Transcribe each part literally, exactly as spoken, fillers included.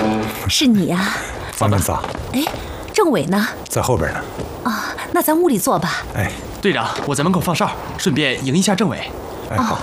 是你呀、啊， 咱们仨。 哎，政委呢？ 在后边呢。 啊，那咱屋里坐吧。 哎， 队长，我在门口放哨，顺便迎一下政委。 哎，好。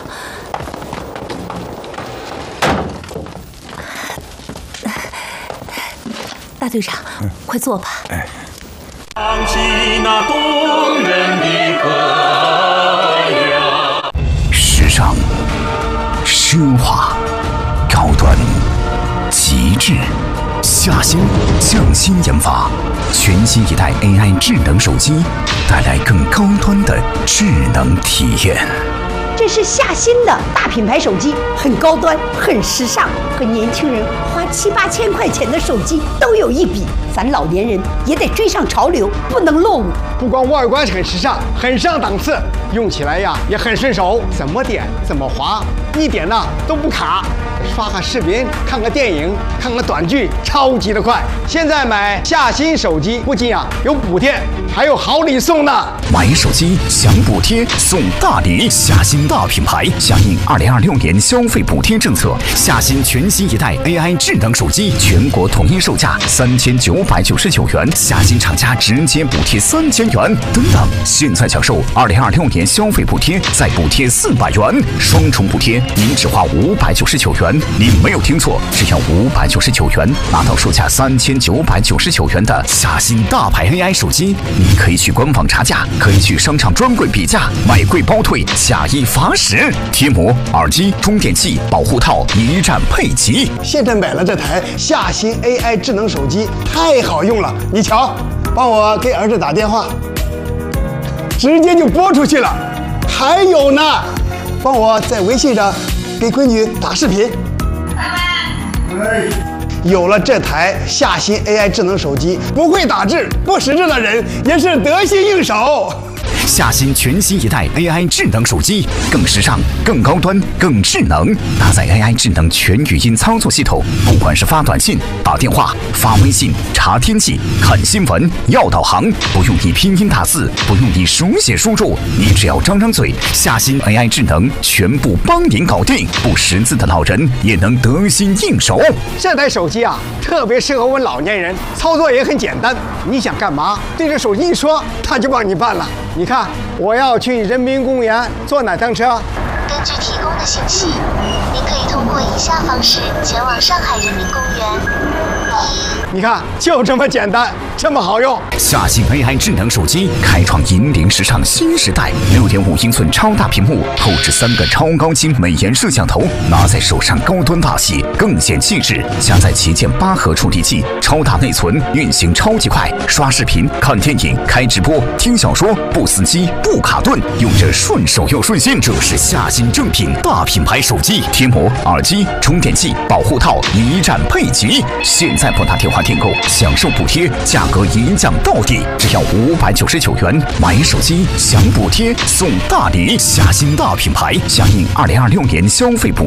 哦、大队长，嗯、快坐吧。 哎。 唱起那动人的歌谣， 时尚、奢华、高端、极致。夏新匠心研发全新一代 A I 智能手机，带来更高端的智能体验。 这是夏新的大品牌手机，很高端，很时尚，和年轻人花七八千块钱的手机都有一比。咱老年人也得追上潮流，不能落伍。 不光外观很时尚，很上档次，用起来呀也很顺手，怎么点怎么滑，一点呢都不卡。刷个视频，看个电影，看个短剧，超级的快。现在买夏新手机，不仅啊有补贴，还有好礼送呢。 买手机享补贴送大礼，夏新大品牌响应二零二六年消费补贴政策，夏新全新一代 A I 智能手机全国统一售价三千九百九十九元，夏新厂家直接补贴三千元。等等，现在享受二零二六年消费补贴，再补贴四百元，双重补贴，您只花五百九十九元。您没有听错，只要五百九十九元，拿到售价三千九百九十九元的夏新大牌 A I 手机。你可以去官网查价，可以去商场专柜比价，买贵包退，假一罚十。贴膜、耳机、充电器、保护套一站配齐。 现在买了这台夏新 A I 智能手机，太好用了。你瞧，帮我给儿子打电话，直接就拨出去了。还有呢，帮我在微信上给闺女打视频。有了这台夏新 A I 智能手机，不会打字、不识字的人也是得心应手。 夏新全新一代 A I 智能手机，更时尚、更高端、更智能，搭载 A I 智能全语音操作系统，不管是发短信、打电话、发微信、查天气、看新闻、要导航，不用你拼音打字，不用你手写输入，你只要张张嘴，夏新 A I 智能全部帮您搞定，不识字的老人也能得心应手。 这台手机啊，特别适合我们老年人，操作也很简单，你想干嘛，对着手机一说，它就帮你办了。你看，我要去人民公园坐哪趟车？ 根据提供的信息，您可以通过以下方式前往上海人民公园。一， 你看，就这么简单，这么好用。 夏新 A I 智能手机开创引领时尚新时代，六点五英寸超大屏幕，后置三个超高清美颜摄像头，拿在手上高端大气，更显气质。加载旗舰八核处理器，超大内存，运行超级快，刷视频、看电影、开直播、听小说，不死机、不卡顿，用着顺手又顺心。这是夏新正品大品牌手机，贴膜、耳机、充电器、保护套一站配齐。现在拨打电话订购，享受补贴，价格一降到底，只要五百九十九元。买手机享补贴送大礼，夏新大品牌响应二零二六年消费补